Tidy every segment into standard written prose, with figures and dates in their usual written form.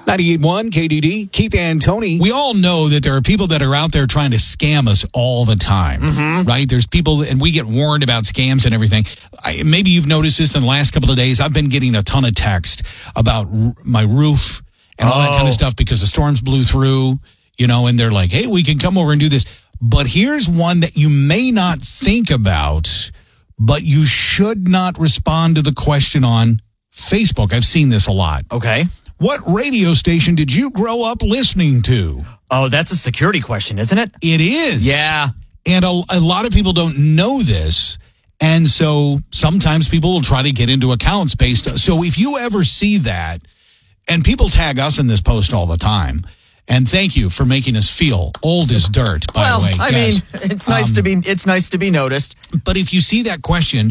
98.1 KDD, Keith and Tony. We all know that there are people that are out there trying to scam us all the time, right? There's people, and we get warned about scams and everything. Maybe you've noticed this in the last couple of days. I've been getting a ton of text about my roof and all that kind of stuff because the storms blew through, and they're like, hey, we can come over and do this. But here's one that you may not think about, but you should not respond to the question on Facebook. I've seen this a lot. Okay. What radio station did you grow up listening to? Oh, that's a security question, isn't it? It is. Yeah. And a lot of people don't know this. And so sometimes people will try to get into accounts based. So if you ever see that, and people tag us in this post all the time, and thank you for making us feel old as dirt, by the way. I mean, it's nice to be noticed. But if you see that question,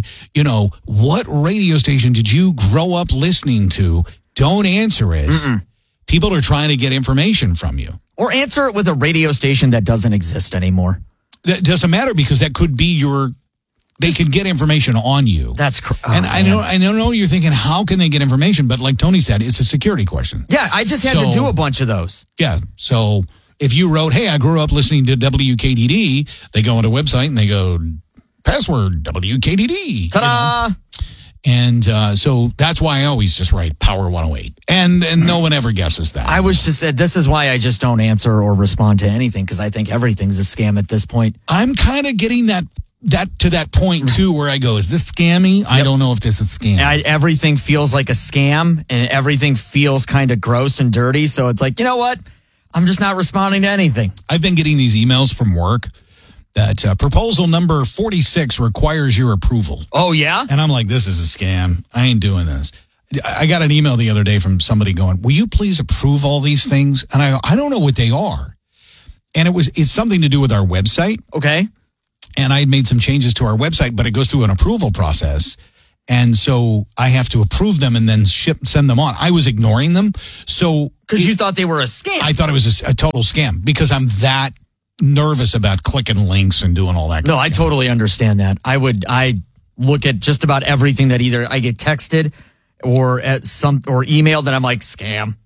what radio station did you grow up listening to? Don't answer it. People are trying to get information from you. Or answer it with a radio station that doesn't exist anymore. That doesn't matter because that could be they could get information on you. That's and I know you're thinking, how can they get information? But like Tony said, it's a security question. Yeah, I just had to do a bunch of those. Yeah, so if you wrote, hey, I grew up listening to WKDD, they go on a website and they go, password WKDD. Ta-da! And so that's why I always just write Power 108. And no one ever guesses that. I was just said, this is why I just don't answer or respond to anything, because I think everything's a scam at this point. I'm kind of getting that to that point, too, where I go, is this scammy? Yep. I don't know if this is scam. Everything feels like a scam, and everything feels kind of gross and dirty. So it's like, you know what? I'm just not responding to anything. I've been getting these emails from work that proposal number 46 requires your approval. Oh, yeah? And I'm like, this is a scam. I ain't doing this. I got an email the other day from somebody going, will you please approve all these things? And I don't know what they are. And it's something to do with our website. Okay. And I had made some changes to our website, but it goes through an approval process. And so I have to approve them and then send them on. I was ignoring them. So because you thought they were a scam. I thought it was a total scam because I'm that nervous about clicking links and doing all that. No, I totally understand that. I look at just about everything that either I get texted or emailed, and I'm like, scam.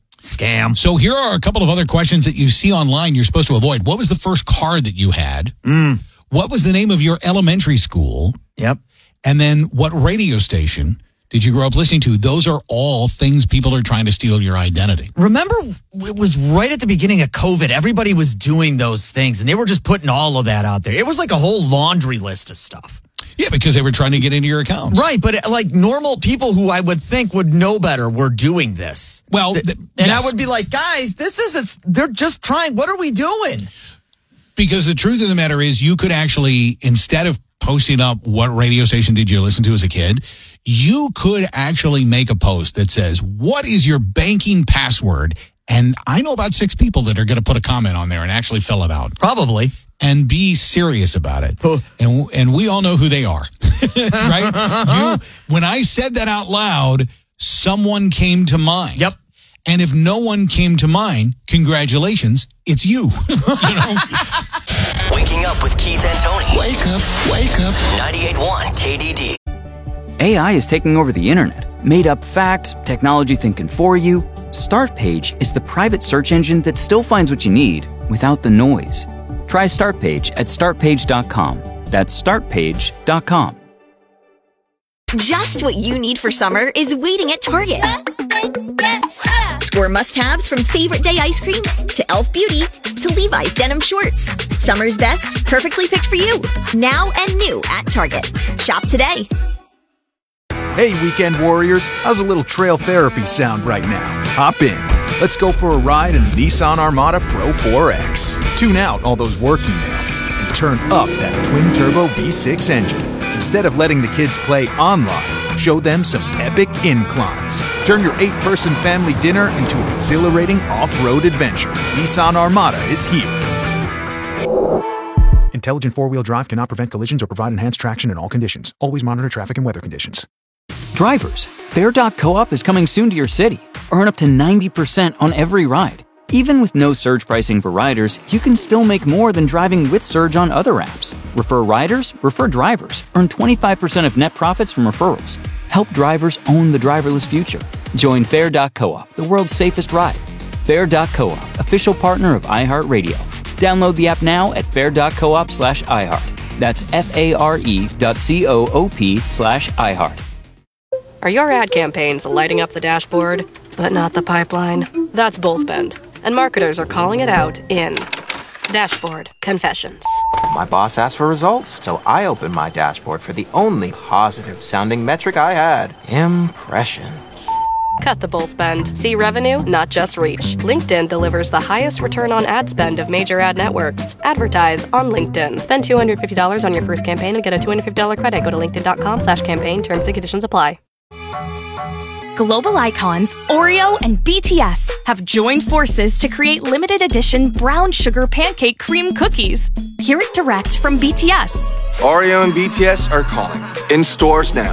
So here are a couple of other questions that you see online you're supposed to avoid. What was the first car that you had? What was the name of your elementary school? Yep. And then what radio station did you grow up listening to? Those are all things people are trying to steal your identity. Remember, it was right at the beginning of COVID. Everybody was doing those things, and they were just putting all of that out there. It was like a whole laundry list of stuff. Yeah, because they were trying to get into your accounts. Right, but like normal people who I would think would know better were doing this. Well, and I would be like, guys, they're just trying. What are we doing? Because the truth of the matter is you could actually, instead of posting up what radio station did you listen to as a kid, you could actually make a post that says, what is your banking password? And I know about 6 people that are going to put a comment on there and actually fill it out. Probably. And be serious about it. And we all know who they are, right? When I said that out loud, someone came to mind. Yep. And if no one came to mind, congratulations, it's you. Waking up with Keith and Tony. Wake up. 98.1 KDD. AI is taking over the internet. Made up facts, technology thinking for you. Startpage is the private search engine that still finds what you need without the noise. Try Startpage at startpage.com. That's startpage.com. Just what you need for summer is waiting at Target. Score must-haves from favorite day ice cream to Elf Beauty to Levi's denim shorts. Summer's best, perfectly picked for you. Now and new at Target. Shop today. Hey, weekend warriors, how's a little trail therapy sound right now? Hop in. Let's go for a ride in the Nissan Armada Pro 4X. Tune out all those work emails and turn up that twin-turbo V6 engine. Instead of letting the kids play online, show them some epic inclines. Turn your 8-person family dinner into an exhilarating off-road adventure. Nissan Armada is here. Intelligent four-wheel drive cannot prevent collisions or provide enhanced traction in all conditions. Always monitor traffic and weather conditions. Drivers, Fair.coop is coming soon to your city. Earn up to 90% on every ride. Even with no surge pricing for riders, you can still make more than driving with Surge on other apps. Refer riders, refer drivers. Earn 25% of net profits from referrals. Help drivers own the driverless future. Join Fair.coop, the world's safest ride. Fair.coop, official partner of iHeartRadio. Download the app now at fair.coop/iHeart. That's FARE.coop/iHeart. Are your ad campaigns lighting up the dashboard, but not the pipeline? That's Bullspend, and marketers are calling it out in Dashboard Confessions. My boss asked for results, so I opened my dashboard for the only positive-sounding metric I had: impressions. Cut the bull spend. See revenue, not just reach. LinkedIn delivers the highest return on ad spend of major ad networks. Advertise on LinkedIn. Spend $250 on your first campaign and get a $250 credit. Go to linkedin.com/campaign. Terms and conditions apply. Global icons Oreo and BTS have joined forces to create limited edition brown sugar pancake cream cookies. Hear it direct from BTS. Oreo and BTS are calling. In stores now.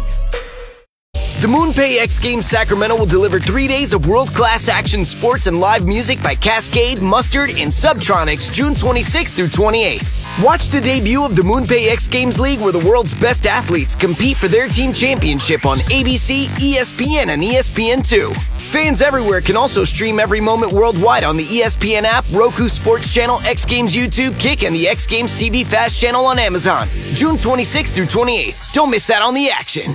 The MoonPay X Games Sacramento will deliver 3 days of world-class action sports and live music by Cascade, Mustard, and Subtronics June 26th through 28th. Watch the debut of the MoonPay X Games League, where the world's best athletes compete for their team championship on ABC, ESPN, and ESPN2. Fans everywhere can also stream every moment worldwide on the ESPN app, Roku Sports Channel, X Games YouTube, Kick, and the X Games TV Fast channel on Amazon. June 26th through 28th. Don't miss out on the action.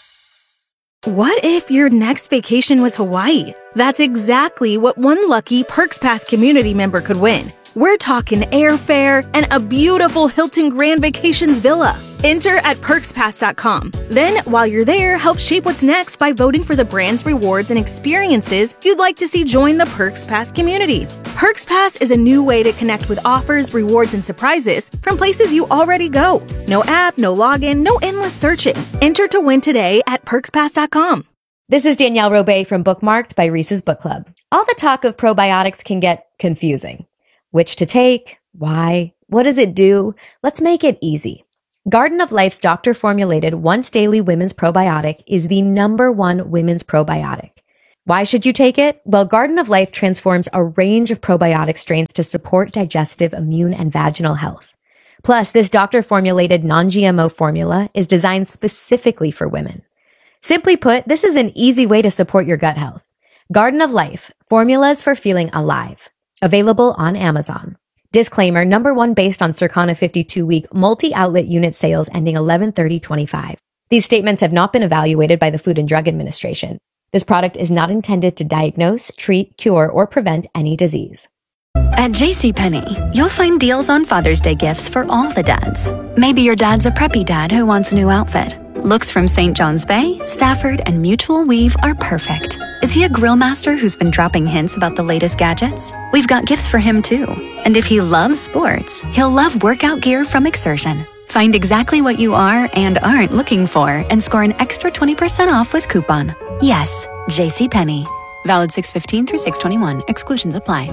What if your next vacation was Hawaii? That's exactly what one lucky Perks Pass community member could win. We're talking airfare and a beautiful Hilton Grand Vacations villa. Enter at perkspass.com. Then, while you're there, help shape what's next by voting for the brands, rewards, and experiences you'd like to see join the Perks Pass community. Perks Pass is a new way to connect with offers, rewards, and surprises from places you already go. No app, no login, no endless searching. Enter to win today at perkspass.com. This is Danielle Robay from Bookmarked by Reese's Book Club. All the talk of probiotics can get confusing. Which to take? Why? What does it do? Let's make it easy. Garden of Life's doctor-formulated once-daily women's probiotic is the #1 women's probiotic. Why should you take it? Well, Garden of Life transforms a range of probiotic strains to support digestive, immune, and vaginal health. Plus, this doctor-formulated non-GMO formula is designed specifically for women. Simply put, this is an easy way to support your gut health. Garden of Life, formulas for feeling alive. Available on Amazon. Disclaimer, #1 based on Circana 52-week multi-outlet unit sales ending 11/30/25. These statements have not been evaluated by the Food and Drug Administration. This product is not intended to diagnose, treat, cure, or prevent any disease. At JCPenney, you'll find deals on Father's Day gifts for all the dads. Maybe your dad's a preppy dad who wants a new outfit. Looks from St. John's Bay, Stafford, and Mutual Weave are perfect. Is he a grill master who's been dropping hints about the latest gadgets? We've got gifts for him too. And if he loves sports, he'll love workout gear from Exertion. Find exactly what you are and aren't looking for and score an extra 20% off with coupon. Yes, JCPenney. Valid 6/15 through 6/21. Exclusions apply.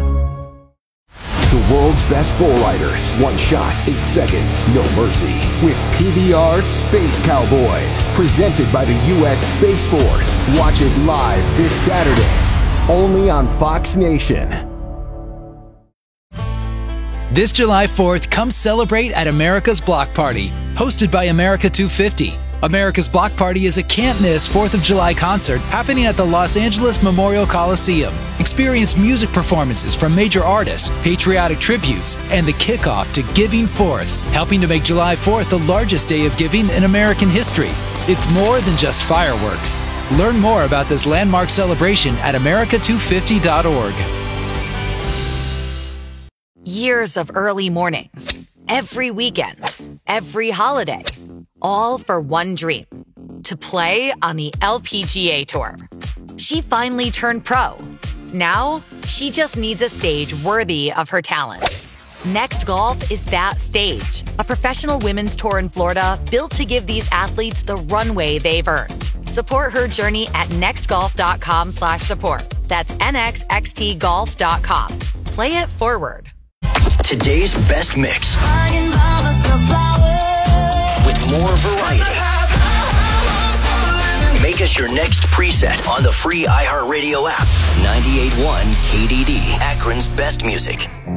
The world's best bull riders. One shot, 8 seconds, no mercy. With PBR Space Cowboys. Presented by the U.S. Space Force. Watch it live this Saturday. Only on Fox Nation. This July 4th, come celebrate at America's Block Party. Hosted by America 250. America's Block Party is a can't-miss 4th of July concert happening at the Los Angeles Memorial Coliseum. Experience music performances from major artists, patriotic tributes, and the kickoff to Giving Forth, helping to make July 4th the largest day of giving in American history. It's more than just fireworks. Learn more about this landmark celebration at america250.org. Years of early mornings, every weekend, every holiday, all for one dream, to play on the LPGA Tour. She finally turned pro. Now, she just needs a stage worthy of her talent. Next Golf is that stage, a professional women's tour in Florida built to give these athletes the runway they've earned. Support her journey at nextgolf.com/support. That's nxxtgolf.com. Play it forward. Today's best mix. With more variety. Make us your next preset on the free iHeartRadio app. 98.1 KDD, Akron's best music.